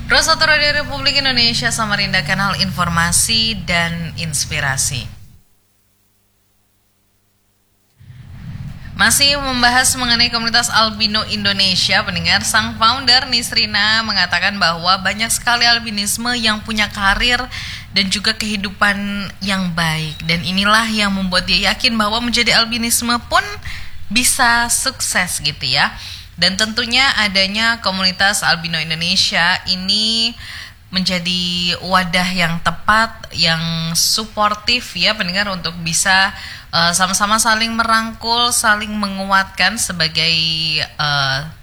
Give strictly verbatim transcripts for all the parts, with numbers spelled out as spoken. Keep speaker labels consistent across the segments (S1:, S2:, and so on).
S1: Pro satu Radio Republik Indonesia Samarinda, kanal informasi dan inspirasi. Masih membahas mengenai komunitas albino Indonesia, pendengar, sang founder Nisrina mengatakan bahwa banyak sekali albinisme yang punya karir dan juga kehidupan yang baik. Dan inilah yang membuat dia yakin bahwa menjadi albinisme pun bisa sukses gitu ya. Dan tentunya adanya komunitas albino Indonesia ini menjadi wadah yang tepat, yang suportif ya pendengar, untuk bisa uh, sama-sama saling merangkul, saling menguatkan sebagai uh,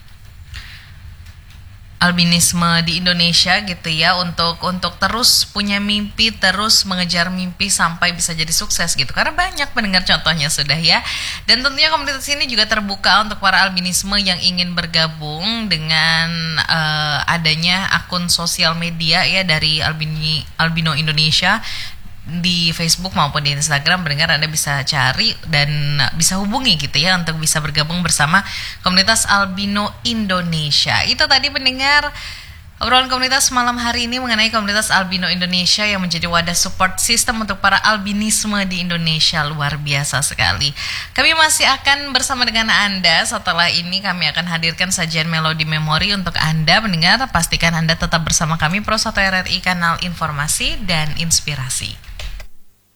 S1: albinisme di Indonesia gitu ya, untuk untuk terus punya mimpi, terus mengejar mimpi sampai bisa jadi sukses gitu. Karena banyak pendengar contohnya sudah ya. Dan tentunya komunitas ini juga terbuka untuk para albinisme yang ingin bergabung dengan uh, adanya akun sosial media ya dari Albini, Albino Indonesia di Facebook maupun di Instagram. Pendengar, Anda bisa cari dan bisa hubungi gitu ya untuk bisa bergabung bersama komunitas albino Indonesia. Itu tadi pendengar obrolan komunitas malam hari ini mengenai komunitas albino Indonesia yang menjadi wadah support system untuk para albinisme di Indonesia. Luar biasa sekali. Kami masih akan bersama dengan Anda. Setelah ini kami akan hadirkan sajian melodi memori untuk Anda pendengar. Pastikan Anda tetap bersama kami Pro satu R R I, kanal informasi dan inspirasi.